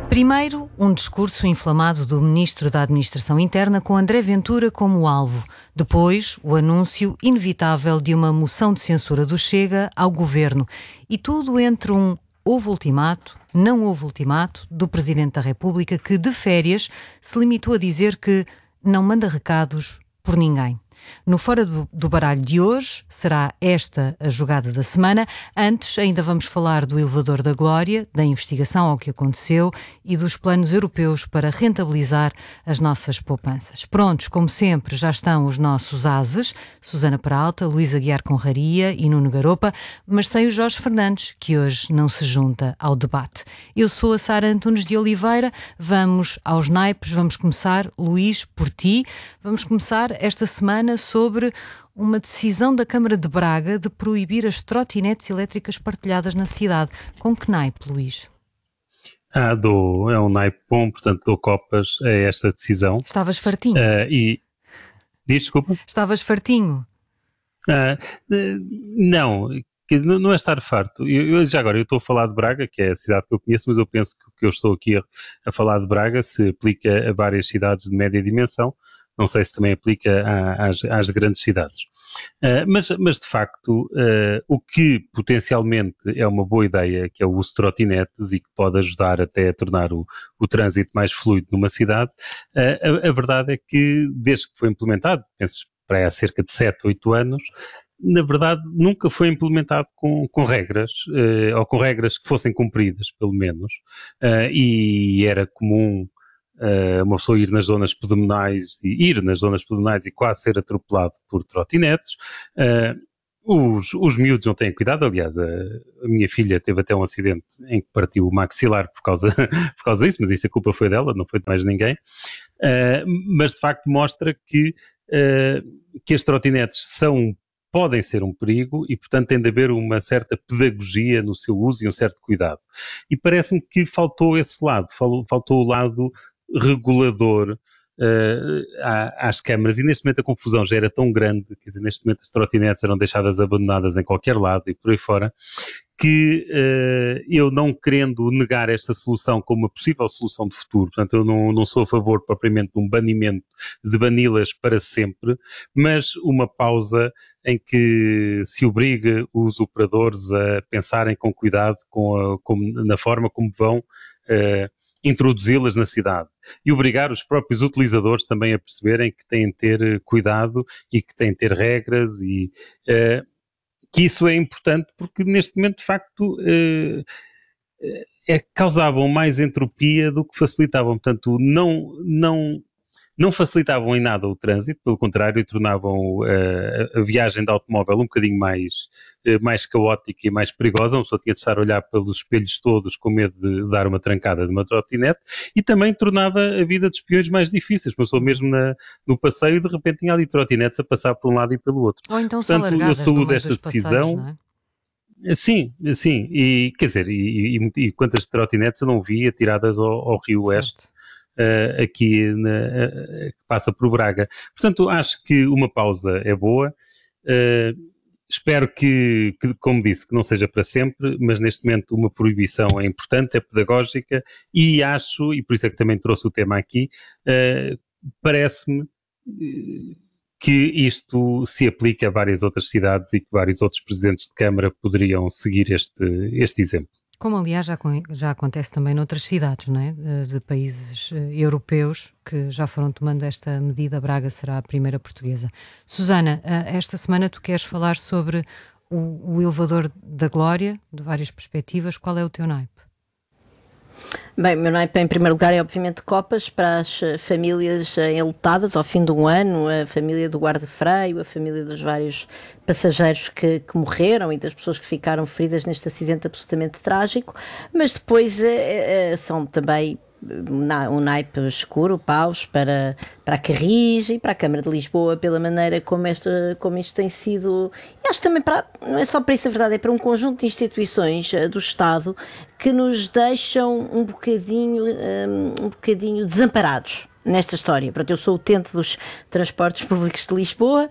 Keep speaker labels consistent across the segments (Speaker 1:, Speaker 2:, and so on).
Speaker 1: Primeiro, um discurso inflamado do Ministro da Administração Interna com André Ventura como alvo. Depois, o anúncio inevitável de uma moção de censura do Chega ao Governo. E tudo entre um houve ultimato, não houve ultimato, do Presidente da República, que de férias se limitou a dizer que não manda recados por ninguém. No Fora do Baralho de hoje, será esta a jogada da semana. Antes, ainda vamos falar do elevador da Glória, da investigação ao que aconteceu e dos planos europeus para rentabilizar as nossas poupanças. Prontos, como sempre, já estão os nossos ases, Susana Peralta, Luísa Guiar Conraria e Nuno Garopa, mas sem o Jorge Fernandes, que hoje não se junta ao debate. Eu sou a Sara Antunes de Oliveira, vamos aos naipes, vamos começar, Luís, por ti. Vamos começar esta semana sobre uma decisão da Câmara de Braga de proibir as trotinetes elétricas partilhadas na cidade. Com que naipe, Luís?
Speaker 2: É um naipe bom, portanto dou copas a esta decisão.
Speaker 1: Estavas fartinho?
Speaker 2: Desculpa?
Speaker 1: Estavas fartinho?
Speaker 2: Não é estar farto. Eu estou a falar de Braga, que é a cidade que eu conheço, mas eu penso que o que eu estou aqui a falar de Braga se aplica a várias cidades de média dimensão. Não sei se também aplica às grandes cidades. Mas de facto, o que potencialmente é uma boa ideia, que é o uso de trotinetes e que pode ajudar até a tornar o trânsito mais fluido numa cidade, a verdade é que desde que foi implementado, penso para aí há cerca de 7, 8 anos, na verdade nunca foi implementado com regras, ou com regras que fossem cumpridas, pelo menos, e era comum uma pessoa ir nas zonas pedonais e quase ser atropelado por trotinetes. Os miúdos não têm cuidado, aliás, a minha filha teve até um acidente em que partiu o maxilar por causa disso, mas isso a culpa foi dela, não foi de mais ninguém. Mas de facto mostra que as trotinetes podem ser um perigo e, portanto, tem de haver uma certa pedagogia no seu uso e um certo cuidado. E parece-me que faltou esse lado, faltou o lado regulador às câmaras, e neste momento a confusão já era tão grande, quer dizer, neste momento as trotinetes eram deixadas abandonadas em qualquer lado e por aí fora, que eu não querendo negar esta solução como uma possível solução de futuro, portanto eu não sou a favor propriamente de um banimento de bani-las para sempre, mas uma pausa em que se obrigue os operadores a pensarem com cuidado na forma como vão introduzi-las na cidade e obrigar os próprios utilizadores também a perceberem que têm de ter cuidado e que têm de ter regras e que isso é importante porque neste momento de facto causavam mais entropia do que facilitavam, portanto não facilitavam em nada o trânsito, pelo contrário, tornavam a viagem de automóvel um bocadinho mais caótica e mais perigosa. Uma pessoa tinha de estar a olhar pelos espelhos todos com medo de dar uma trancada de uma trotinete, e também tornava a vida dos peões mais difíceis. Uma pessoa mesmo no passeio e de repente tinha ali trotinetes a passar por um lado e pelo outro.
Speaker 1: Ou então só largadas
Speaker 2: eu saúdo
Speaker 1: no meio
Speaker 2: esta
Speaker 1: dos
Speaker 2: decisão.
Speaker 1: Passeios, não é?
Speaker 2: Sim, e quer dizer, e quantas trotinetes eu não vi atiradas ao Rio Oeste, aqui que passa por Braga. Portanto, acho que uma pausa é boa. Espero que, como disse, que não seja para sempre, mas neste momento uma proibição é importante, é pedagógica, e acho, e por isso é que também trouxe o tema aqui, parece-me que isto se aplica a várias outras cidades e que vários outros presidentes de Câmara poderiam seguir este exemplo.
Speaker 1: Como, aliás, já acontece também noutras cidades, não é? De países europeus que já foram tomando esta medida. Braga será a primeira portuguesa. Susana, esta semana tu queres falar sobre o elevador da Glória, de várias perspectivas. Qual é o teu naipe?
Speaker 3: Bem, o meu naipe em primeiro lugar é obviamente copas para as famílias enlutadas ao fim de um ano, a família do guarda-freio, a família dos vários passageiros que morreram e das pessoas que ficaram feridas neste acidente absolutamente trágico, mas depois são também um naipe escuro, paus para a Carris e para a Câmara de Lisboa, pela maneira como isto tem sido, e acho que também não é só para isso, a verdade, é para um conjunto de instituições do Estado que nos deixam um bocadinho desamparados. nesta história. Pronto, eu sou utente dos transportes públicos de Lisboa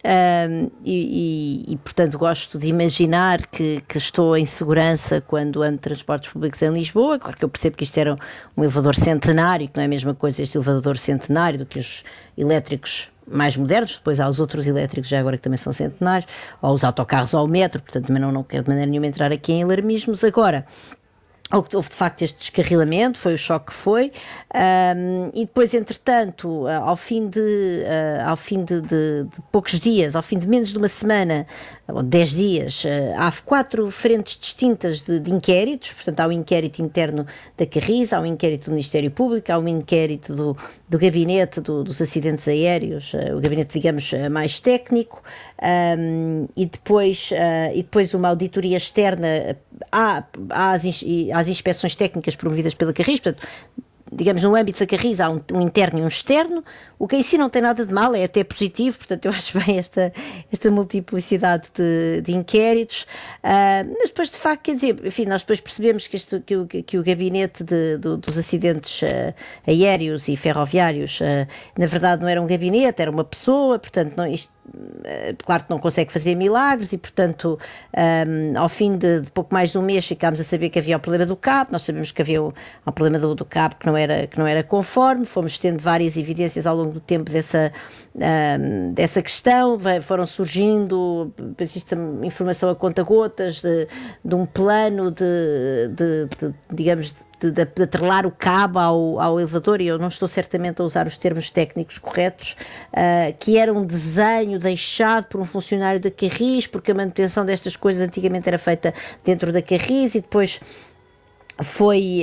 Speaker 3: portanto, gosto de imaginar que estou em segurança quando ando de transportes públicos em Lisboa. Claro que eu percebo que isto era um elevador centenário, que não é a mesma coisa este elevador centenário do que os elétricos mais modernos. Depois há os outros elétricos já agora que também são centenários, ou os autocarros ou o metro, portanto também não quero de maneira nenhuma entrar aqui em alarmismos. Agora, houve de facto este descarrilamento, foi o choque que foi, e depois, entretanto, ao fim de poucos dias, ao fim de menos de uma semana, ou 10 dias, há 4 frentes distintas de inquéritos. Portanto, há o inquérito interno da Carris, há o inquérito do Ministério Público, há o inquérito do gabinete dos acidentes aéreos, o gabinete, digamos, mais técnico, e depois uma auditoria externa às inspeções técnicas promovidas pela Carris. Portanto, digamos, no âmbito da Carris há um interno e um externo, o que em si não tem nada de mal, é até positivo. Portanto, eu acho bem esta multiplicidade de inquéritos, mas depois, de facto, quer dizer, enfim, nós depois percebemos que o gabinete dos acidentes aéreos e ferroviários, na verdade, não era um gabinete, era uma pessoa. Portanto, claro que não consegue fazer milagres, e portanto, ao fim de pouco mais de um mês, ficámos a saber que havia o problema do cabo. Nós sabemos que havia um problema do cabo que não era conforme. Fomos tendo várias evidências ao longo do tempo dessa questão. Foram surgindo informação a conta-gotas de um plano digamos, de atrelar o cabo ao elevador, e eu não estou certamente a usar os termos técnicos corretos, que era um desenho deixado por um funcionário da Carris, porque a manutenção destas coisas antigamente era feita dentro da Carris, e depois foi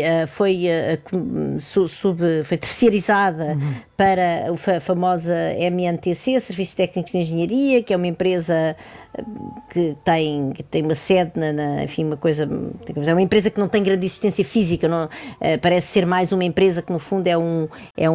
Speaker 3: terceirizada para a famosa MNTC, Serviços Técnicos de Engenharia, que é uma empresa que tem uma sede enfim, uma coisa, é uma empresa que não tem grande existência física, não, parece ser mais uma empresa que no fundo é um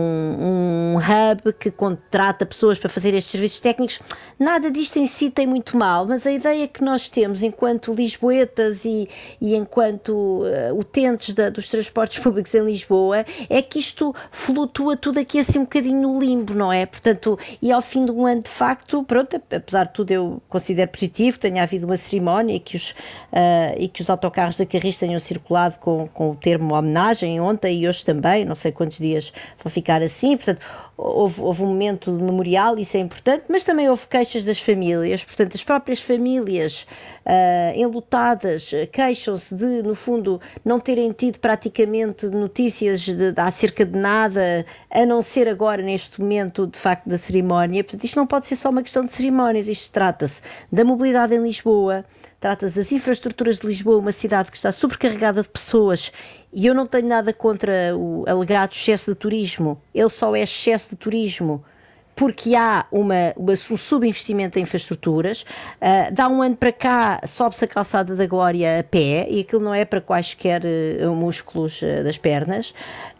Speaker 3: hub que contrata pessoas para fazer estes serviços técnicos. Nada disto em si tem muito mal, mas a ideia que nós temos enquanto lisboetas e enquanto utentes dos transportes públicos em Lisboa é que isto flutua tudo aqui assim um bocadinho no limbo, não é? Portanto, e ao fim de um ano, de facto, pronto, apesar de tudo, eu considero positivo que tenha havido uma cerimónia e que os autocarros da Carris tenham circulado com o termo homenagem ontem e hoje também, não sei quantos dias vão ficar assim. Portanto, houve um momento memorial, isso é importante, mas também houve queixas das famílias. Portanto, as próprias famílias enlutadas queixam-se de, no fundo, não terem tido praticamente notícias acerca de nada, a não ser agora, neste momento, de facto, da cerimónia. Portanto, isto não pode ser só uma questão de cerimónias, isto trata-se da mobilidade em Lisboa, trata-se das infraestruturas de Lisboa, uma cidade que está sobrecarregada de pessoas. E eu não tenho nada contra o alegado excesso de turismo, ele só é excesso de turismo porque há um subinvestimento em infraestruturas. Dá um ano para cá, sobe-se a calçada da Glória a pé, e aquilo não é para quaisquer músculos das pernas,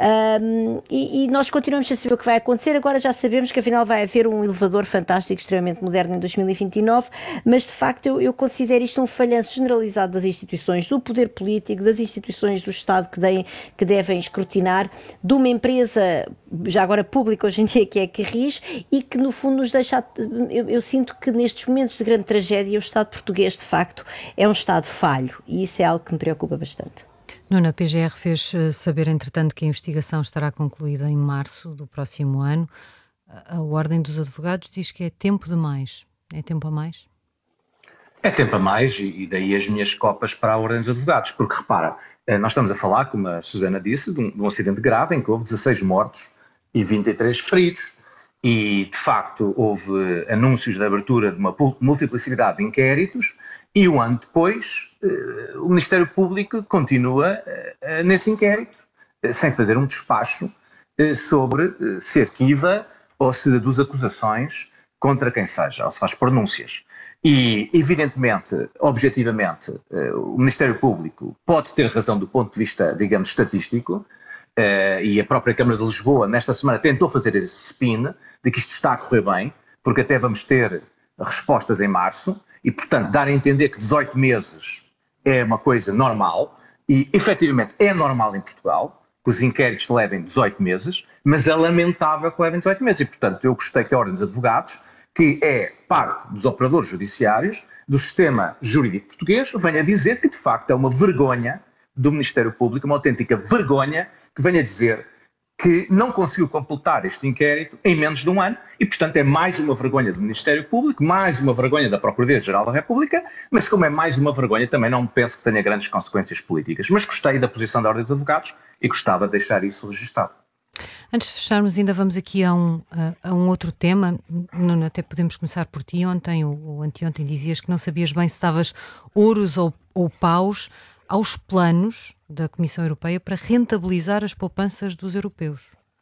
Speaker 3: e nós continuamos a saber o que vai acontecer. Agora já sabemos que afinal vai haver um elevador fantástico, extremamente moderno, em 2029, mas de facto eu considero isto um falhanço generalizado das instituições, do poder político, das instituições do Estado que devem escrutinar, de uma empresa, já agora pública hoje em dia, que é a Carris, e que no fundo nos deixa. Eu sinto que nestes momentos de grande tragédia o Estado português de facto é um Estado falho, e isso é algo que me preocupa bastante.
Speaker 1: Nuno, a PGR fez saber entretanto que a investigação estará concluída em março do próximo ano. A Ordem dos Advogados diz que é tempo demais. É tempo a mais?
Speaker 4: É tempo a mais, e daí as minhas copas para a Ordem dos Advogados, porque repara, nós estamos a falar, como a Susana disse, de um acidente grave em que houve 16 mortos e 23 feridos. E, de facto, houve anúncios de abertura de uma multiplicidade de inquéritos, e um ano depois o Ministério Público continua nesse inquérito, sem fazer um despacho sobre se arquiva ou se deduz acusações contra quem seja, ou se faz pronúncias. E, evidentemente, objetivamente, o Ministério Público pode ter razão do ponto de vista, digamos, estatístico, e a própria Câmara de Lisboa nesta semana tentou fazer esse spin de que isto está a correr bem, porque até vamos ter respostas em março, e portanto dar a entender que 18 meses é uma coisa normal, e efetivamente é normal em Portugal. que os inquéritos levem 18 meses, mas é lamentável que levem 18 meses. E, portanto, eu gostei que a Ordem dos Advogados, que é parte dos operadores judiciários, do sistema jurídico português, venha dizer que, de facto, é uma vergonha do Ministério Público, uma autêntica vergonha, que venha dizer que não conseguiu completar este inquérito em menos de um ano e, portanto, é mais uma vergonha do Ministério Público, mais uma vergonha da Procuradoria-Geral da República, mas como é mais uma vergonha, também não penso que tenha grandes consequências políticas. Mas gostei da posição da Ordem dos Advogados e gostava de deixar isso registado.
Speaker 1: Antes de fecharmos, ainda vamos aqui a um outro tema. Nuno, até podemos começar por ti. Ontem ou anteontem dizias que não sabias bem se estavas ouros ou paus aos planos da Comissão Europeia para rentabilizar as poupanças dos europeus.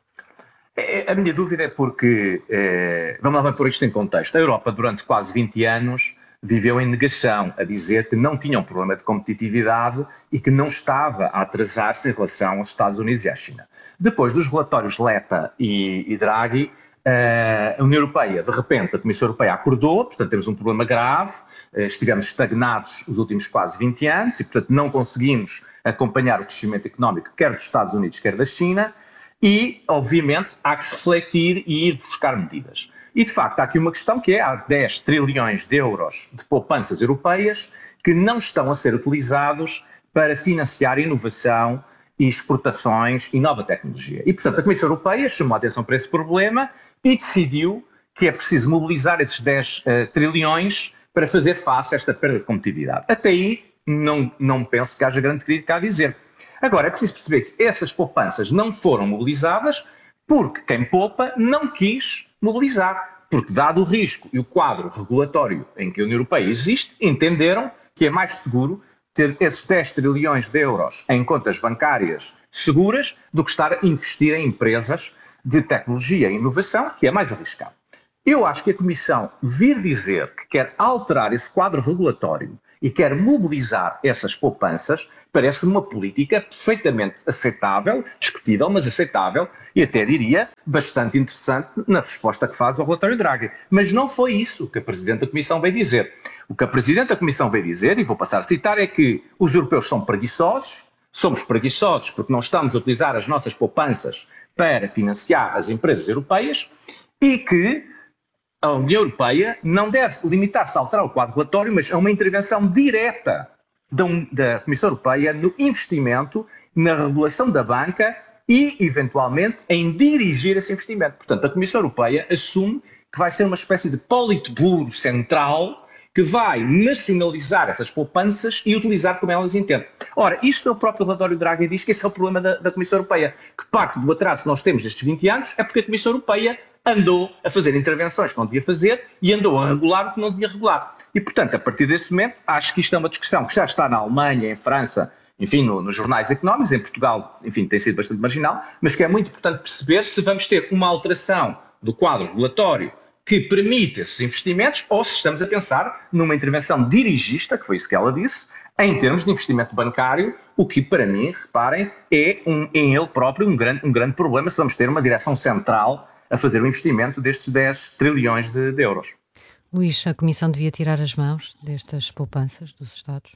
Speaker 4: A minha dúvida é porque, vamos lá pôr isto em contexto, a Europa durante quase 20 anos viveu em negação, a dizer que não tinha um problema de competitividade e que não estava a atrasar-se em relação aos Estados Unidos e à China. Depois dos relatórios Letta e Draghi, a União Europeia, de repente, a Comissão Europeia acordou, portanto temos um problema grave, estivemos estagnados os últimos quase 20 anos e, portanto, não conseguimos acompanhar o crescimento económico quer dos Estados Unidos, quer da China e, obviamente, há que refletir e ir buscar medidas. E, de facto, há aqui uma questão que é, há 10 trilhões de euros de poupanças europeias que não estão a ser utilizados para financiar inovação e exportações e nova tecnologia. E, portanto, a Comissão Europeia chamou a atenção para esse problema e decidiu que é preciso mobilizar esses 10 trilhões para fazer face a esta perda de competitividade. Até aí, não penso que haja grande crítica a dizer. Agora, é preciso perceber que essas poupanças não foram mobilizadas porque quem poupa não quis mobilizar. Porque, dado o risco e o quadro regulatório em que a União Europeia existe, entenderam que é mais seguro ter esses 10 trilhões de euros em contas bancárias seguras do que estar a investir em empresas de tecnologia e inovação, que é mais arriscado. Eu acho que a Comissão vir dizer que quer alterar esse quadro regulatório e quer mobilizar essas poupanças parece uma política perfeitamente aceitável, discutível, mas aceitável e até diria bastante interessante na resposta que faz ao relatório Draghi. Mas não foi isso que a Presidente da Comissão veio dizer. O que a Presidente da Comissão veio dizer, e vou passar a citar, é que os europeus são preguiçosos, somos preguiçosos porque não estamos a utilizar as nossas poupanças para financiar as empresas europeias e que a União Europeia não deve limitar-se a alterar o quadro regulatório, mas a uma intervenção direta da Comissão Europeia no investimento, na regulação da banca e, eventualmente, em dirigir esse investimento. Portanto, a Comissão Europeia assume que vai ser uma espécie de politburo central que vai nacionalizar essas poupanças e utilizar como elas entendem. Ora, isto é o próprio relatório Draghi diz que esse é o problema da Comissão Europeia, que parte do atraso que nós temos destes 20 anos é porque a Comissão Europeia andou a fazer intervenções que não devia fazer e andou a regular o que não devia regular. E, portanto, a partir desse momento, acho que isto é uma discussão que já está na Alemanha, em França, enfim, nos jornais económicos, em Portugal, enfim, tem sido bastante marginal, mas que é muito importante perceber se vamos ter uma alteração do quadro regulatório que permite esses investimentos ou se estamos a pensar numa intervenção dirigista, que foi isso que ela disse, em termos de investimento bancário, o que para mim, reparem, é em ele próprio um grande problema se vamos ter uma direção central a fazer o investimento destes 10 trilhões de euros.
Speaker 1: Luís, a Comissão devia tirar as mãos destas poupanças dos Estados?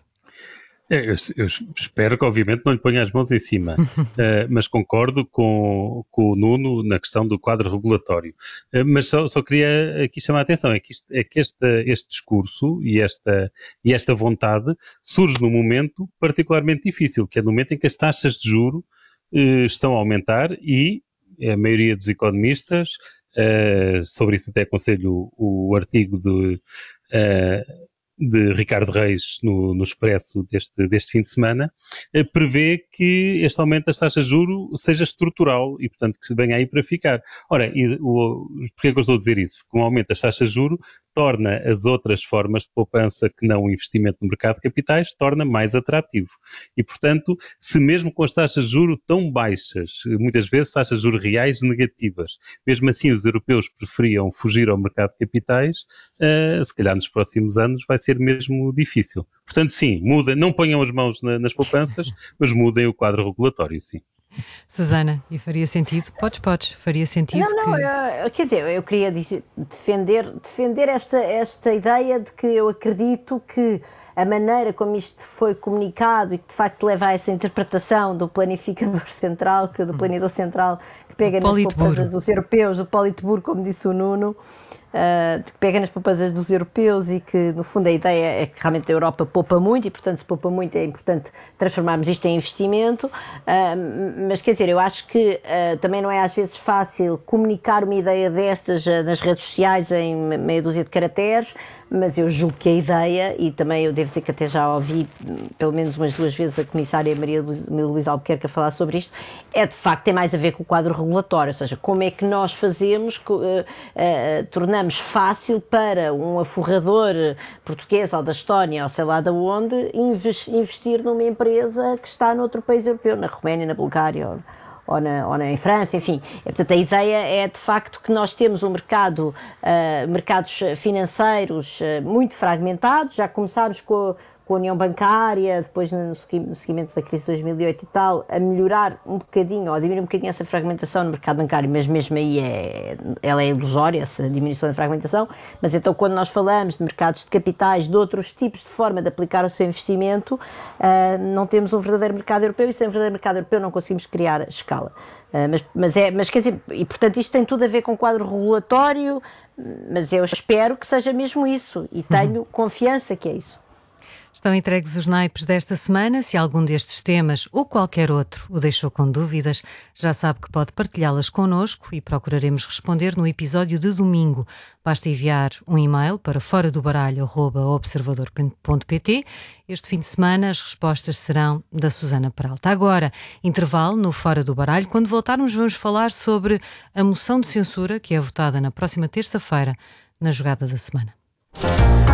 Speaker 2: Eu espero que, obviamente, não lhe ponha as mãos em cima, mas concordo com o Nuno na questão do quadro regulatório. Mas só queria aqui chamar a atenção, é que este discurso e esta vontade surge num momento particularmente difícil, que é no momento em que as taxas de juro estão a aumentar e a maioria dos economistas, sobre isso até aconselho o artigo de Ricardo Reis no Expresso deste fim de semana, prevê que este aumento das taxas de juros seja estrutural e, portanto, que venha aí para ficar. Ora, porquê é que eu estou a dizer isso? Porque um aumento das taxas de juros torna as outras formas de poupança que não o investimento no mercado de capitais, torna mais atrativo. E, portanto, se mesmo com as taxas de juros tão baixas, muitas vezes taxas de juros reais negativas, mesmo assim os europeus preferiam fugir ao mercado de capitais, se calhar nos próximos anos vai ser mesmo difícil. Portanto, sim, muda, não ponham as mãos nas poupanças, mas mudem o quadro regulatório, sim.
Speaker 1: Susana, e faria sentido? Podes, faria sentido
Speaker 3: quer dizer, eu queria defender esta ideia de que eu acredito que a maneira como isto foi comunicado e que de facto leva a essa interpretação do planificador central, do planeador central, que pega nas poupanças dos europeus, o Politburo, como disse o Nuno, que pega nas poupanças dos europeus e que, no fundo, a ideia é que realmente a Europa poupa muito e, portanto, se poupa muito é importante transformarmos isto em investimento, mas quer dizer, eu acho que também não é às vezes fácil comunicar uma ideia destas nas redes sociais em meia dúzia de caracteres, mas eu julgo que a ideia, e também eu devo dizer que até já ouvi pelo menos umas 2 vezes a comissária Maria Luísa Albuquerque a falar sobre isto, é de facto, tem mais a ver com o quadro regulatório, ou seja, como é que nós fazemos, tornamos fácil para um aforrador português ou da Estónia ou sei lá de onde investir numa empresa que está noutro país europeu, na Roménia, na Bulgária ou em França, enfim. Portanto, a ideia é de facto que nós temos um mercados financeiros muito fragmentados, já começámos com a União Bancária, depois no seguimento da crise de 2008 e tal, a melhorar um bocadinho, ou a diminuir um bocadinho essa fragmentação no mercado bancário, mas mesmo aí ela é ilusória, essa diminuição da fragmentação. Mas então, quando nós falamos de mercados de capitais, de outros tipos de forma de aplicar o seu investimento, não temos um verdadeiro mercado europeu, e sem um verdadeiro mercado europeu não conseguimos criar escala. Mas quer dizer, e portanto isto tem tudo a ver com o quadro regulatório, mas eu espero que seja mesmo isso, e tenho confiança que é isso.
Speaker 1: Estão entregues os naipes desta semana. Se algum destes temas ou qualquer outro o deixou com dúvidas, já sabe que pode partilhá-las connosco e procuraremos responder no episódio de domingo. Basta enviar um e-mail para foradobaralho@observador.pt. Este fim de semana as respostas serão da Susana Peralta. Agora, intervalo no Fora do Baralho. Quando voltarmos, vamos falar sobre a moção de censura que é votada na próxima terça-feira na jogada da semana.